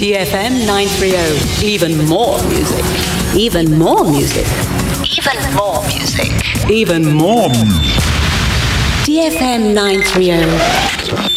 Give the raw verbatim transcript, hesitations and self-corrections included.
D F M nine thirty. Even more music. Even more music. Even more music. Even more. D F M nine thirty.